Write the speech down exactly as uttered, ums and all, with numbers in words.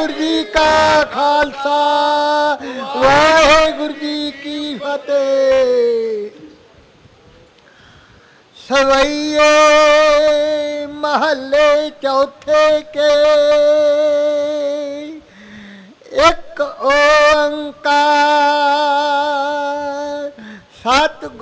वाहेगुरु जी का खालसा वाहेगुरु जी की फतेह। सवैये महल्ले चौथे के